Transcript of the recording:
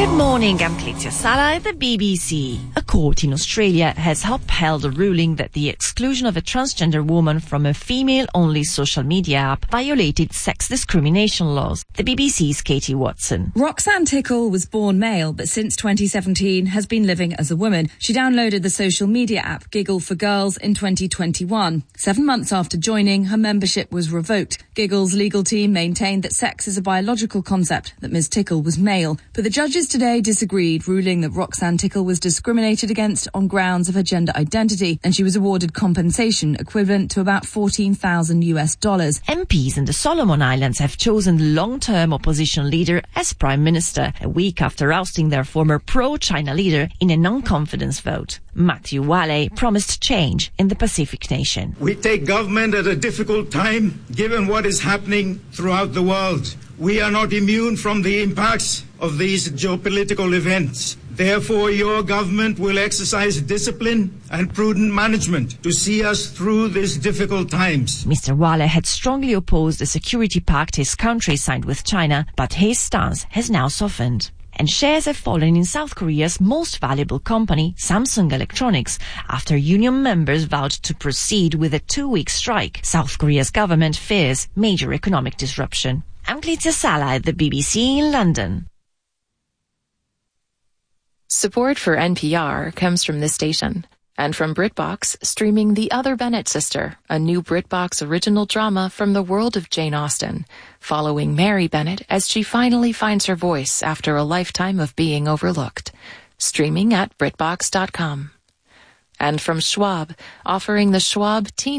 Good morning, I'm Clizia Sala at the BBC. A court in Australia has upheld a ruling that the exclusion of a transgender woman from a female-only social media app violated sex discrimination laws. The BBC's Katie Watson. Roxanne Tickle was born male, but since 2017 has been living as a woman. She downloaded the social media app Giggle for Girls in 2021. 7 months after joining, her membership was revoked. Giggle's legal team maintained that sex is a biological concept, that Ms. Tickle was male. But the judges today disagreed, ruling that Roxanne Tickle was discriminated against on grounds of her gender identity, and she was awarded compensation equivalent to about $14,000. MPs in the Solomon Islands have chosen long-term opposition leader as Prime Minister, a week after ousting their former pro-China leader in a non-confidence vote. Matthew Wale promised change in the Pacific nation. We take government at a difficult time, given what is happening throughout the world. We are not immune from the impacts of these geopolitical events. Therefore, your government will exercise discipline and prudent management to see us through these difficult times. Mr. Wale had strongly opposed the security pact his country signed with China, but his stance has now softened. And shares have fallen in South Korea's most valuable company, Samsung Electronics, after union members vowed to proceed with a 2-week strike. South Korea's government fears major economic disruption. I'm Clizia Sala at the BBC in London. Support for NPR comes from this station and from BritBox, streaming The Other Bennett Sister, a new BritBox original drama from the world of Jane Austen, following Mary Bennett as she finally finds her voice after a lifetime of being overlooked. Streaming at BritBox.com. And from Schwab, offering the Schwab Teen